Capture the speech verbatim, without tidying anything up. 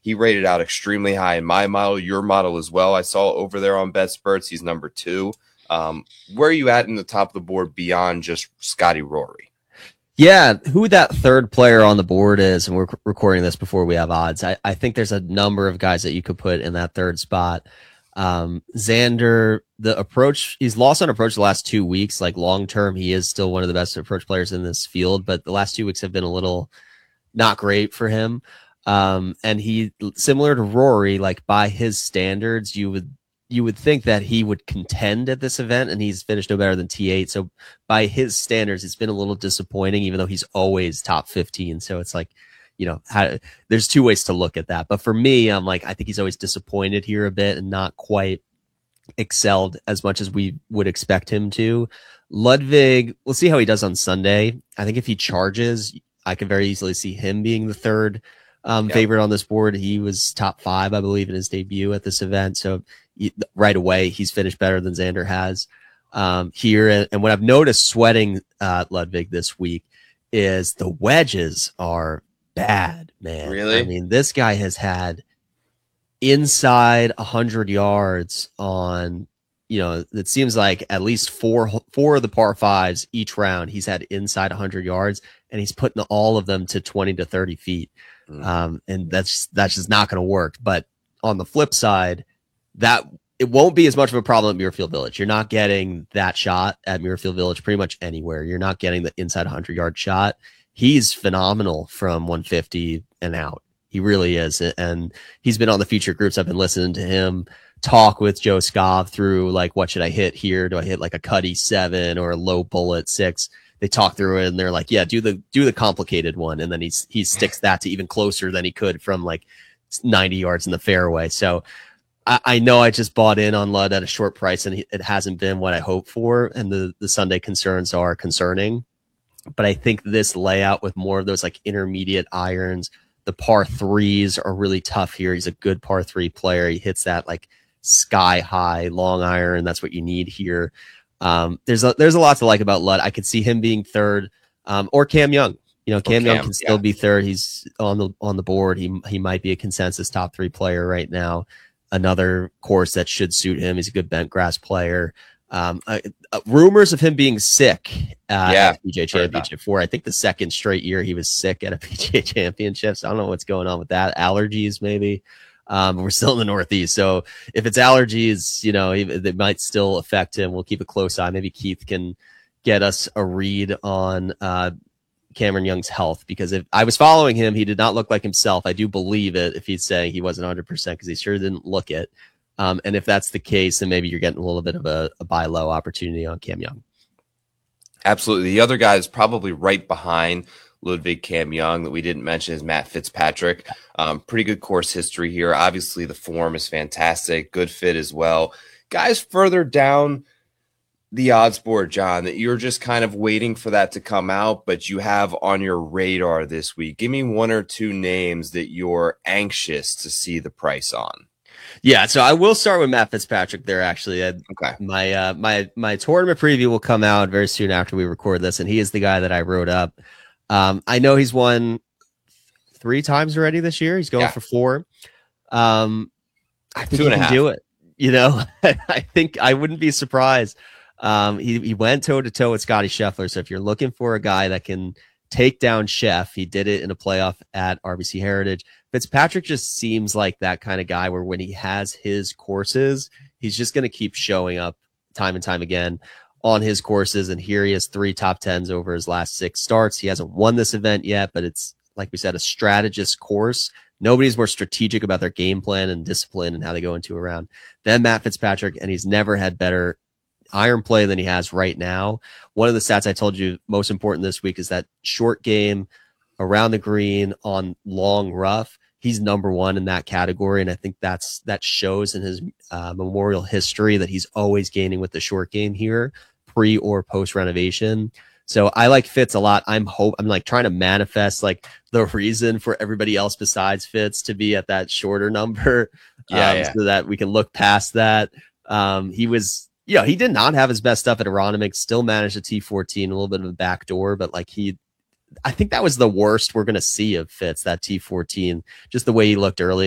He rated out extremely high in my model, your model as well. I saw over there on BetSperts, he's number two. Um, where are you at in the top of the board beyond just Scotty Rory? Yeah, who that third player on the board is, and we're recording this before we have odds. I, I think there's a number of guys that you could put in that third spot. Um, Xander, the approach, he's lost on approach the last two weeks. Like long term, he is still one of the best approach players in this field, but the last two weeks have been a little not great for him. Um, and he, similar to Rory, like by his standards, you would you would think that he would contend at this event, and he's finished no better than T eight. So by his standards, it's been a little disappointing, even though he's always top fifteen. So it's like, you know, how, there's two ways to look at that. But for me, I'm like, I think he's always disappointed here a bit and not quite excelled as much as we would expect him to. Ludwig, we'll see how he does on Sunday. I think if he charges, I could very easily see him being the third um, yep. favorite on this board. He was top five, I believe, in his debut at this event. So he, right away, he's finished better than Xander has um, here. And, and what I've noticed sweating uh, Ludwig this week is the wedges are bad, man. Really? I mean, this guy has had inside one hundred yards on, you know, it seems like at least four four of the par fives each round. He's had inside one hundred yards, and he's putting all of them to twenty to thirty feet. Mm. Um, and that's that's just not going to work. But on the flip side, that it won't be as much of a problem at Muirfield Village. You're not getting that shot at Muirfield Village pretty much anywhere. You're not getting the inside one hundred yard shot. He's phenomenal from one fifty and out. He really is. And he's been on the feature groups. I've been listening to him talk with Joe Scov through, like, what should I hit here? Do I hit like a cutty seven or a low bullet six? They talk through it and they're like, yeah, do the, do the complicated one. And then he's, he sticks that to even closer than he could from like ninety yards in the fairway. So I, I know I just bought in on Lud at a short price, and it hasn't been what I hoped for. And the, the Sunday concerns are concerning, but I think this layout with more of those like intermediate irons, the par threes are really tough here. He's a good par three player. He hits that like sky high long iron. That's what you need here. Um, there's a, there's a lot to like about Lud. I could see him being third, um, or Cam Young. You know, Cam, Cam Young can still yeah. be third. He's on the on the board. He he might be a consensus top three player right now. Another course that should suit him. He's a good bent grass player. Um, uh, uh, rumors of him being sick uh, yeah, at the P G A Championship for I think the second straight year he was sick at a P G A Championship. So I don't know what's going on with that. Allergies, maybe. Um, we're still in the Northeast, so if it's allergies, you know, they might still affect him. We'll keep a close eye. Maybe Keith can get us a read on uh, Cameron Young's health, because if I was following him, he did not look like himself. I do believe it if he's saying he wasn't one hundred percent, because he sure didn't look it. Um, and if that's the case, then maybe you're getting a little bit of a, a buy low opportunity on Cam Young. Absolutely. The other guy is probably right behind Ludwig Cam Young that we didn't mention is Matt Fitzpatrick. Um, pretty good course history here. Obviously, the form is fantastic. Good fit as well. Guys further down the odds board, John, that you're just kind of waiting for that to come out, but you have on your radar this week. Give me one or two names that you're anxious to see the price on. Yeah, so I will start with Matt Fitzpatrick there, actually. I, okay. My uh, my my tournament preview will come out very soon after we record this, and he is the guy that I wrote up. Um, I know he's won three times already this year. He's going yeah. for four. Um, I think Two he and can a half. do it. You know, I think I wouldn't be surprised. Um, he, he went toe to toe with Scotty Scheffler. So if you're looking for a guy that can take down Sheff, he did it in a playoff at R B C Heritage. Fitzpatrick just seems like that kind of guy where when he has his courses, he's just going to keep showing up time and time again on his courses. And here he has three top tens over his last six starts. He hasn't won this event yet, but it's, like we said, a strategist course. Nobody's more strategic about their game plan and discipline and how they go into a round than Matt Fitzpatrick. And he's never had better iron play than he has right now. One of the stats I told you most important this week is that short game around the green on long rough. He's number one in that category. And I think that's, that shows in his uh, Memorial history that he's always gaining with the short game here, pre or post renovation. So I like Fitz a lot. I'm hope I'm like trying to manifest like the reason for everybody else besides Fitz to be at that shorter number. Yeah, um, yeah. So that we can look past that. Um, he was, you know, he did not have his best stuff at Aronimink, still managed a T fourteen, a little bit of a backdoor, but like he, I think that was the worst we're going to see of Fitz, that T fourteen, just the way he looked early.